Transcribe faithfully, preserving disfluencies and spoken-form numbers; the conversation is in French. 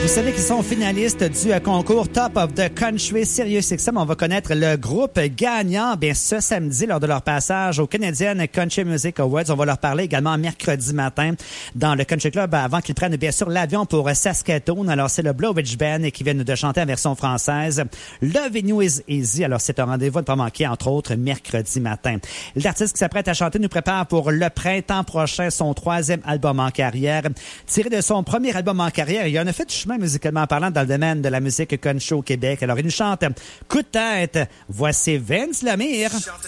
Vous savez qu'ils sont finalistes du euh, concours Top of the Country Sirius X M. On va connaître le groupe gagnant bien ce samedi lors de leur passage au Canadian Country Music Awards. On va leur parler également mercredi matin dans le Country Club avant qu'ils prennent bien sûr l'avion pour Saskatoon. Alors c'est le Blowwitch Band qui vient de chanter en version française. Loving You Is Easy. Alors c'est un rendez-vous à ne pas manquer, entre autres, mercredi matin. L'artiste qui s'apprête à chanter nous prépare pour le printemps prochain son troisième album en carrière. Tiré de son premier album en carrière, il y en a fait du chemin musicalement parlant dans le domaine de la musique country au Québec. Alors il nous chante Coup de tête. Voici Vince Lemire. Chante